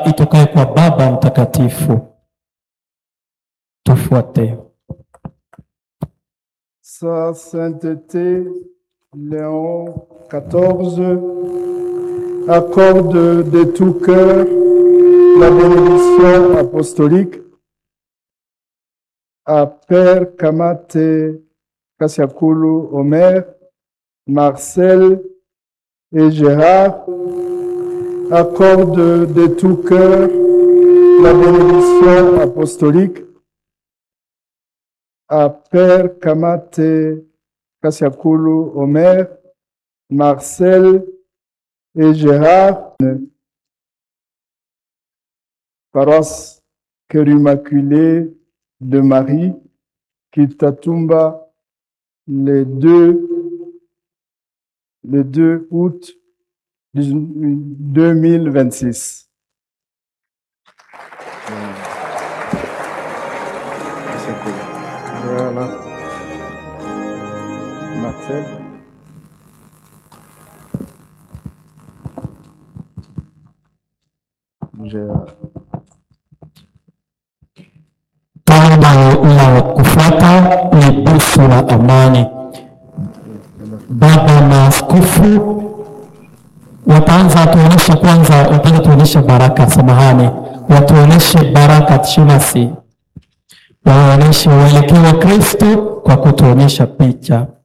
itokaye kwa Baba Mtakatifu. Tufuate. Sa sainteté Léon XIV accorde de tout cœur la bénédiction apostolique à Père Kamate Kasiakulu Omer, Marcel et Gérard. Accorde de tout cœur la bénédiction apostolique à Père Kamate Kasiakulu Omer, Marcel et Gérard. Paroisse Cœur Immaculé de Marie, Kitatumba, le 2 août 2026. Voilà. Marcel. Tendo la kufuata ni busu la amani. Baba na askofu wataanza tuonyesha kwanza, wataanza tuonyesha baraka, samahani, watuonyeshe baraka tshimasi, waonyeshe uelekeo wa Kristo kwa kutuonyesha picha.